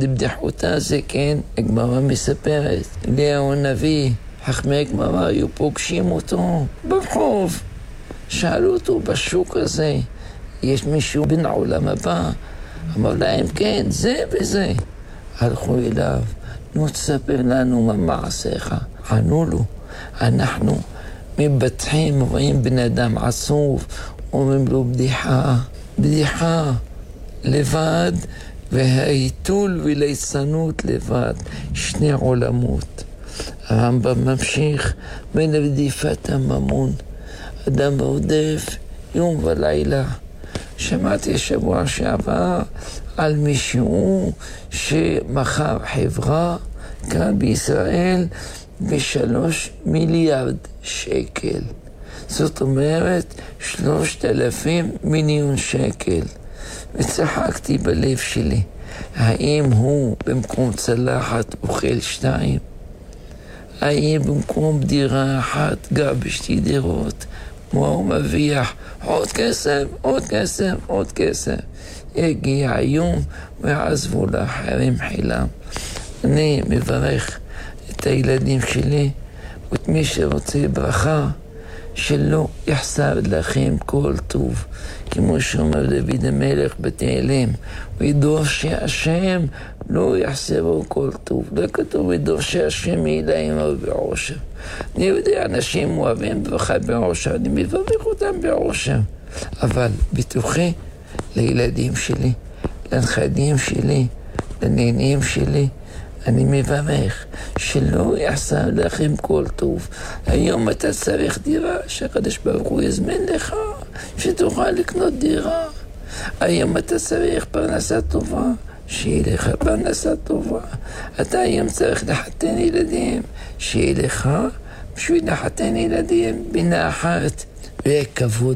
אחד בדיחותה זה כן, הגמרא מספרת. אליהו הנביא, חכמי הגמרא היו פוגשים אותו ברחוב. שאלו אותו בשוק הזה, יש מישהו בן העולם הבא? אמר להם, כן, זה וזה. הלכו אליו, נו תספר לנו מה מעשיך. ענו לו, אנחנו מבטחים, רואים בן אדם עצוב, אומרים לו בדיחה לבד, והעיתול וליצנות לבד, שני עולמות. הרמב"ם ממשיך בין רדיפת הממון, אדם רודף יום ולילה. שמעתי שבוע שעבר על מישהו שמכר חברה כאן בישראל ב3 מיליארד שקל. זאת אומרת 3,000 מיליון שקל. וצחקתי בלב שלי, האם הוא במקום צלחת אוכל 2? האם במקום דירה אחת גר בשתי דירות? מה הוא מביח? עוד כסף, עוד כסף, עוד כסף. הגיע היום ועזבו לאחרים חילם. אני מברך את הילדים שלי ואת מי שרוצה ברכה, שלא יחסר לכם כל טוב. כמו שאומר דוד המלך בתהילים, וידורשי השם לא יחסרו כל טוב. לא כתוב וידורשי השם יהיה עמו בעושר. אני יודע, אנשים אוהבים ברכה בעושר, אני מברך אותם בעושר. אבל בטוחי לילדים שלי, לנכדים שלי, לנינים שלי, אני מברך שלא יחסר לכם כל טוב. היום אתה צריך דירה, שהקדוש ברוך הוא יזמן לך שתוכל לקנות דירה. היום אתה צריך פרנסה טובה, שיהיה לך פרנסה טובה. אתה היום צריך לחתן ילדים, שיהיה לך בשביל לחתן ילדים בנחת וכבוד.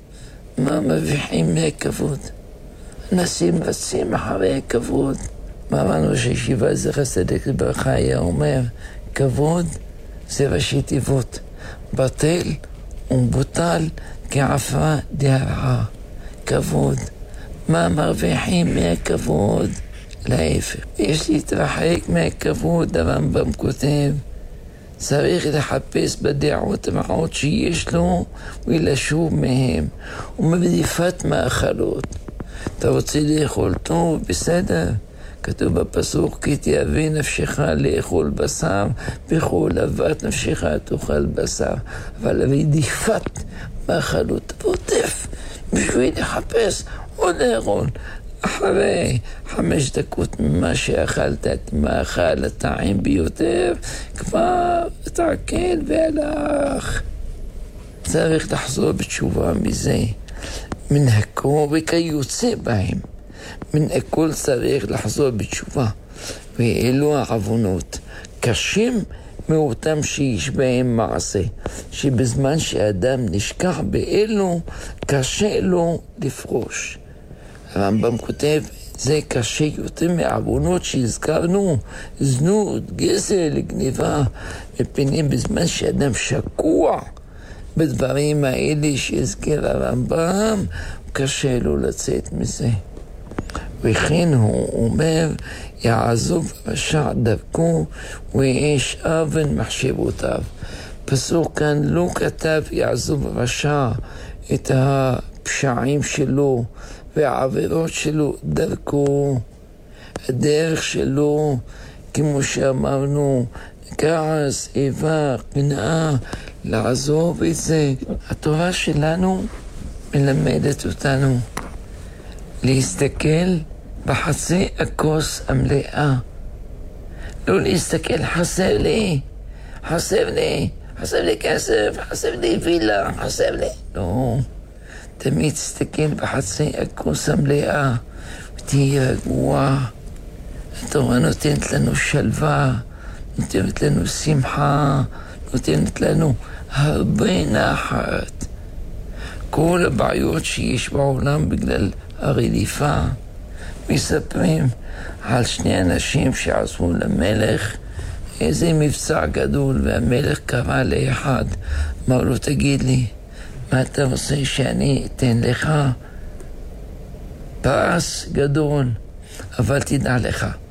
מה מביאים מכבוד? אנשים רצים אחרי כבוד. מרן ראש הישיבה זכר צדיק לברכה היה אומר, כבוד זה ראשי תיבות, בטל ומבוטל כעפרא דהרעה. כבוד, מה מרוויחים מהכבוד? להפך, יש להתרחק מהכבוד. הרמב"ם כותב, צריך לחפש בדעות הרעות שיש לו ולשוב מהם, ומרדיפת מאכלות. אתה רוצה לאכול טוב? בסדר. כתוב בפסוק, כי תאווה נפשך לאכול בשר, בכל אהבת נפשך תאכל בשר. אבל רדיפת מאכלות, תבוטף בשביל לחפש עוד לאכול. אחרי 5 דקות ממה שאכלת את מאכל הטעים ביותר, כבר תעכל והלך. צריך לחזור בתשובה מזה. מן הכל וכיוצא בהם. מן הכל צריך לחזור בתשובה. ואלו העוונות קשים מאותם שיש בהם מעשה, שבזמן שאדם נשכח באלו, קשה לו לפרוש. הרמב"ם כותב, זה קשה יותר מהעוונות שהזכרנו, זנות, גזל, גניבה, מפני בזמן שאדם שקוע בדברים האלה שהזכר הרמב"ם, קשה לו לצאת מזה. וכן הוא אומר, יעזוב רשע דרכו ויש אבן מחשבותיו. פסוק כאן לא כתב יעזוב רשע את הפשעים שלו והעבירות שלו, דרכו, הדרך שלו, כמו שאמרנו, כעס, איבה, קנאה, לעזוב את זה. התורה שלנו מלמדת אותנו להסתכל בחצי הכוס המלאה. לא להסתכל חסר לי, חסר לי, חסר לי כסף, חסר לי וילה, חסר לי. לא, תמיד תסתכל בחצי הכוס המלאה ותהיה רגוע. התורה נותנת לנו שלווה, נותנת לנו שמחה, נותנת לנו הרבה נחת. כל הבעיות שיש בעולם בגלל הרדיפה, מספרים על 2 אנשים שעזרו למלך איזה מבצע גדול, והמלך קרא לאחד, אמר לו, תגיד לי, מה אתה רוצה שאני אתן לך? פרס גדול, אבל תדע לך,